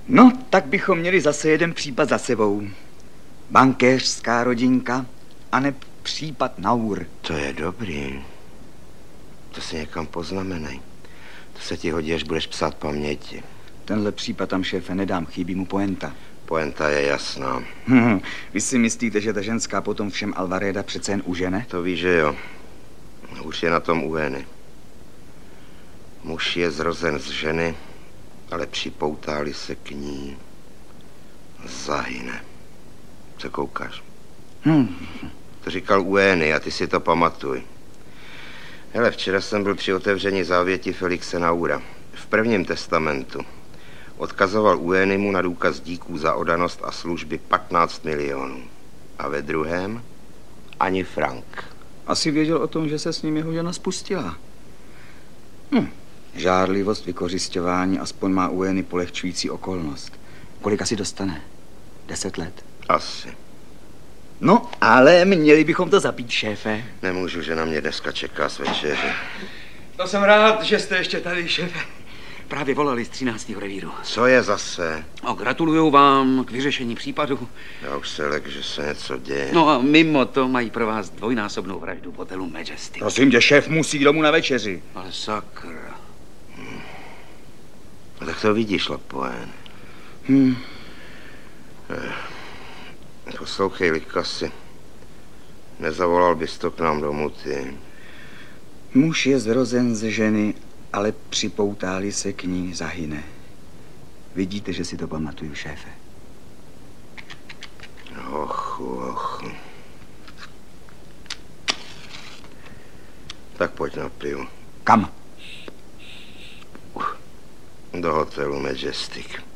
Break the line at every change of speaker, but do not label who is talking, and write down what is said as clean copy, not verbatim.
No, tak bychom měli zase jeden případ za sebou. Bankéřská rodinka a ne případ Naur.
To je dobrý. To si někam poznamenej. To se ti hodí, až budeš psát paměti.
Tenhle případ tam, šéfe, nedám, chybí mu poenta.
Poenta je jasná.
Vy si myslíte, že ta ženská potom všem Alvareda přece jen užene?
To víš, že jo. Už je na tom Ueny. Muž je zrozen z ženy, ale připoutá-li se k ní, zahyne. Co koukáš? To říkal Ueny a ty si to pamatuj. Hele, včera jsem byl při otevření závěti Felixe Naura. V prvním testamentu odkazoval Uenimu na důkaz díků za oddanost a služby 15 milionů. A ve druhém ani frank.
Asi věděl o tom, že se s ním jeho žena spustila. Žárlivost, vykořisťování, aspoň má Ueny polehčující okolnost. Kolik asi dostane? 10 let?
Asi.
No, ale měli bychom to zapít, šéfe.
Nemůžu, že na mě dneska čeká s večeři.
To jsem rád, že jste ještě tady, šéfe. Právě volali z 13. revíru.
Co je zase?
Gratuluju vám k vyřešení případu.
Já už se lek, že se něco děje.
No a mimo to mají pro vás dvojnásobnou vraždu v hotelu Majestic.
Prosím tě, šéf musí k domu na večeři.
Ale sakra.
No tak to vidíš, Lapoen. Poslouchej, Likasi. Nezavolal bys to k nám domů, ty.
Muž je zrozen ze ženy, ale připoutá-li se k ní, zahyne. Vidíte, že si to pamatuju, šéfe.
Ochu. Tak pojď na pivu.
Kam?
Do hotelu Majestic.